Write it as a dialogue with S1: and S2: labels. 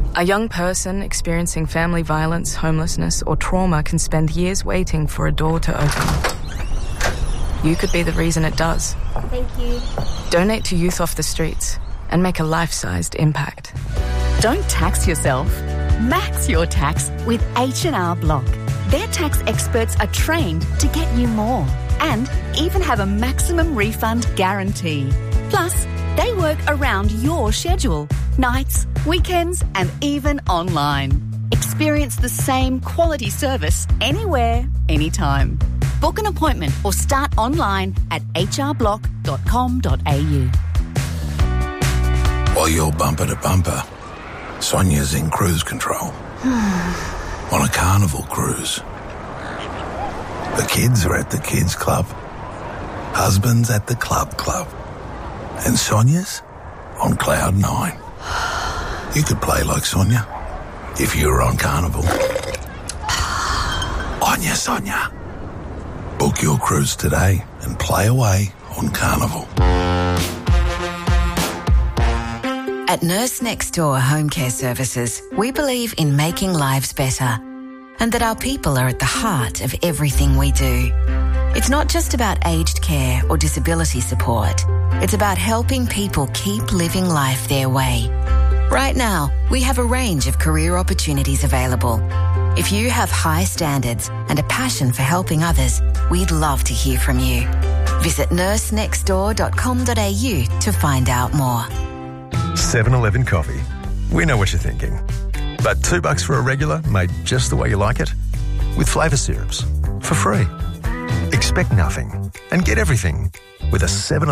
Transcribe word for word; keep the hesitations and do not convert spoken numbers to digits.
S1: A young person experiencing family violence, homelessness, or trauma can spend years waiting for a door to open. You could be the reason it does.
S2: Thank you.
S1: Donate to Youth Off the Streets and make a life-sized impact.
S3: Don't tax yourself. Max your tax with H and R Block. Their tax experts are trained to get you more and even have a maximum refund guarantee. Plus, they work around your schedule, nights, weekends, and even online. Experience the same quality service anywhere, anytime. Book an appointment or start online at h r block dot com dot a u.
S4: While you're bumper to bumper, Sonia's in cruise control. On a carnival cruise. The kids are at the kids club. Husband's at the club club. And Sonia's on cloud nine. You could play like Sonia if you were on Carnival. Onya Sonia. Book your cruise today and play away on Carnival.
S5: At Nurse Next Door Home Care Services, we believe in making lives better and that our people are at the heart of everything we do. It's not just about aged care or disability support. It's about helping people keep living life their way. Right now, we have a range of career opportunities available. If you have high standards and a passion for helping others, we'd love to hear from you. Visit nurse next door dot com dot a u to find out more.
S6: seven eleven Coffee. We know what you're thinking. But two bucks for a regular made just the way you like it? With flavour syrups. For free. Expect nothing and get everything with a seven